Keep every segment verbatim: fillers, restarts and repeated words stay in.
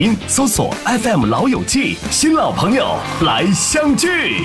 因搜索 F M 老友记，新老朋友来相聚。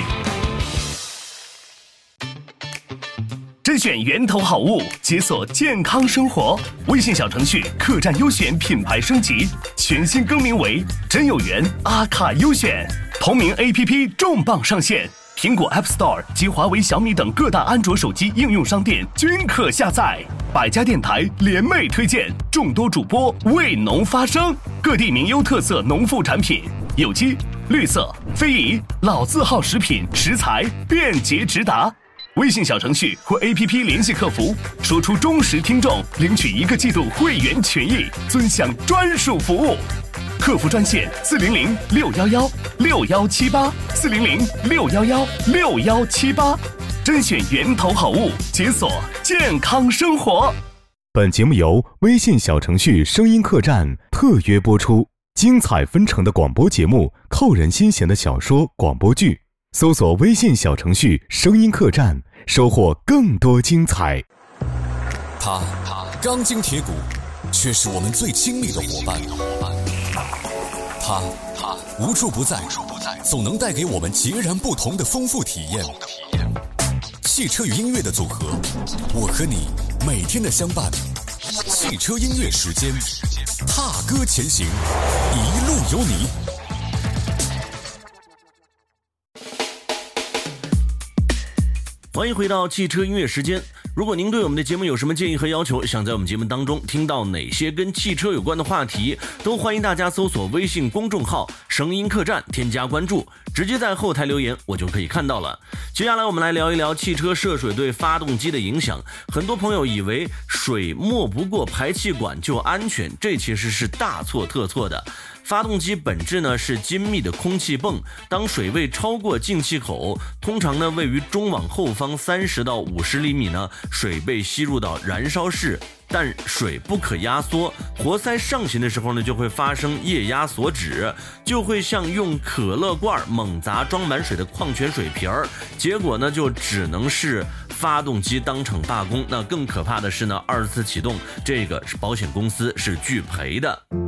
甄选源头好物，解锁健康生活。微信小程序客栈优选品牌升级，全新更名为真有缘阿卡优选。同名 A P P 重磅上线，苹果 App Store 及华为、小米等各大安卓手机应用商店均可下载。百家电台联袂推荐，众多主播为农发声，各地名优特色农副产品，有机、绿色、非遗、老字号食品食材便捷直达。微信小程序或 A P P 联系客服，说出忠实听众，领取一个季度会员权益，尊享专属服务。客服专线四零零六幺幺六幺七八四零零六幺幺六幺七八，甄选源头好物，解锁健康生活。 本节目由微信小程序声音客栈特约播出，精彩纷呈的广播节目，扣人心弦的小说广播剧，搜索微信小程序声音客栈，收获更多精彩。 他钢筋铁骨，却是我们最亲密的伙伴。他无处不在，总能带给我们截然不同的丰富体验。汽车与音乐的组合，我和你每天的相伴。汽车音乐时间，踏歌前行，一路有你。 欢迎回到汽车音乐时间。如果您对我们的节目有什么建议和要求，想在我们节目当中听到哪些跟汽车有关的话题，都欢迎大家搜索微信公众号声音客栈，添加关注，直接在后台留言，我就可以看到了。接下来我们来聊一聊汽车涉水对发动机的影响。很多朋友以为水没不过排气管就安全，这其实是大错特错的。发动机本质呢是精密的空气泵，当水位超过进气口，通常呢位于中网后方三十到五十厘米呢，水被吸入到燃烧室。但水不可压缩，活塞上行的时候呢，就会发生液压锁止，就会像用可乐罐猛砸装满水的矿泉水瓶儿，结果呢就只能是发动机当场罢工。那更可怕的是呢，二次启动这个保险公司是拒赔的。